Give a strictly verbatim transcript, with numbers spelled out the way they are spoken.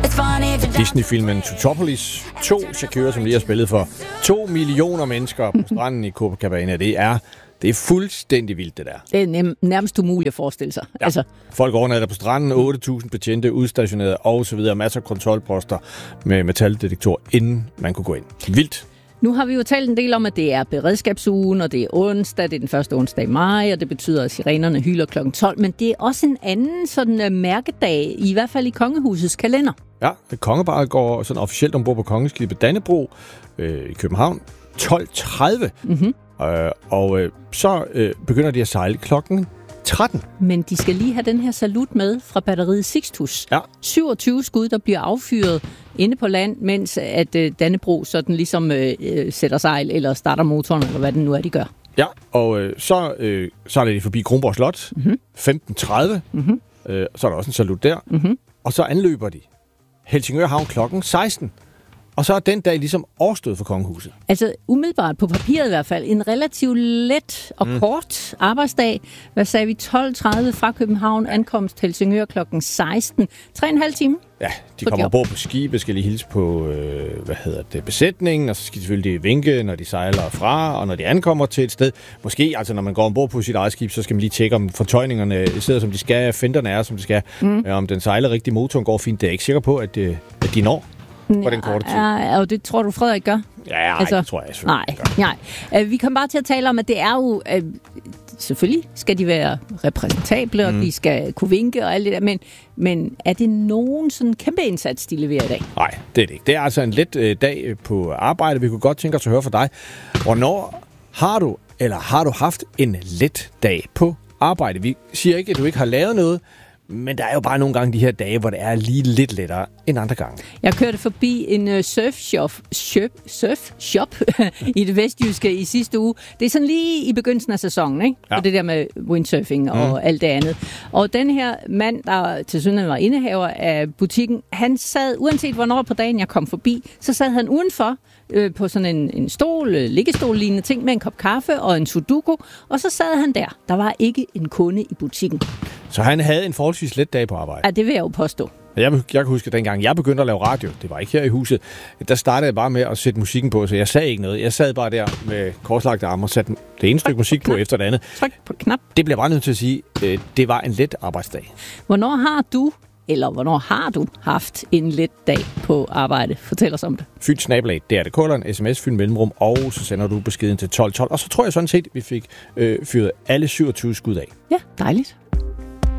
Disney-filmen Zootropolis to, Shakira, som lige har spillet for to millioner mennesker på stranden i Copacabana. Det er, det er fuldstændig vildt, det der. Det er nem, nærmest umuligt at forestille sig. Ja. Altså. Folk overnatter på stranden, otte tusind betjente, udstationeret og så videre. Masser af kontrolposter med metaldetektor, inden man kunne gå ind. Vildt. Nu har vi jo talt en del om, at det er beredskabsugen, og det er onsdag, det er den første onsdag i maj, og det betyder, at sirenerne hyler klokken tolv. Men det er også en anden sådan uh, mærkedag, i hvert fald i kongehusets kalender. Ja, kongeparret går sådan officielt ombord på kongeskibet Dannebrog øh, i København tolv tredive. Mm-hmm. Øh, og øh, så øh, begynder de at sejle klokken tretten. Men de skal lige have den her salut med fra batteriet Sixtus. Ja. syvogtyve skud, der bliver affyret inde på land, mens at øh, Dannebrog sådan ligesom øh, sætter sejl eller starter motoren, eller hvad det nu er, de gør. Ja, og øh, så øh, sejler de forbi Kronborg Slot, mm-hmm. femten tredive. Mm-hmm. Øh, så er der også en salut der. Mm-hmm. Og så anløber de Helsingør Havn klokken seksten. Og så er den dag ligesom overstået for kongehuset. Altså umiddelbart på papiret i hvert fald en relativt let og mm. kort arbejdsdag. Hvad sagde vi? tolv tredive fra København, ankomst Helsingør klokken seksten. Tre og en halv time. Ja, de kommer ombord på skibet, skal lige hilse på øh, hvad hedder det, besætningen, og så skal de selvfølgelig vinke, når de sejler fra, og når de ankommer til et sted. Måske, altså når man går ombord på sit eget skib, så skal man lige tjekke, om fortøjningerne sidder, som de skal, fenderne er, som de skal, mm. øh, om den sejler rigtig, motoren går fint. Det er jeg ikke sikker på, at, øh, at de når. På den korte tid. Ja, og det tror du, Frederik gør? Ja, nej, altså, det tror jeg selvfølgelig nej, nej. Uh, vi kommer bare til at tale om, at det er jo... Uh, selvfølgelig skal de være repræsentable, og mm. de skal kunne vinke og alt det der, men, men er det nogen sådan kæmpe indsats, de leverer i dag? Nej, det er det ikke. Det er altså en let øh, dag på arbejde. Vi kunne godt tænke os at høre fra dig. Hvornår har du, eller har du haft en let dag på arbejde? Vi siger ikke, at du ikke har lavet noget, men der er jo bare nogle gange de her dage, hvor det er lige lidt lettere end andre gange. Jeg kørte forbi en uh, surfshop surf, surf shop i det vestjyske i sidste uge. Det er sådan lige i begyndelsen af sæsonen, ikke? Ja. Og det der med windsurfing mm. og alt det andet. Og den her mand, der til synligheden var indehaver af butikken, han sad, uanset hvornår på dagen jeg kom forbi, så sad han udenfor øh, på sådan en, en stol, øh, liggestol-lignende ting med en kop kaffe og en sudoku, og så sad han der. Der var ikke en kunde i butikken. Så han havde en forholdsvis let dag på arbejde? Ja, det vil jeg jo påstå. Jeg, jeg kan huske, at dengang jeg begyndte at lave radio, det var ikke her i huset, der startede jeg bare med at sætte musikken på, så jeg sagde ikke noget. Jeg sad bare der med korslagte arme og satte det ene stykke musik på, på efter det andet. Tryk på knap. Det bliver bare nødt til at sige, øh, det var en let arbejdsdag. Hvornår har du, eller hvornår har du haft en let dag på arbejde? Fortæl os om det. Fyld snablag, det er det kolon, sms, fyld mellemrum, og så sender du beskeden til tolv tolv. Og så tror jeg sådan set, vi fik øh, fyret alle syvogtyve skud af. Ja, dejligt.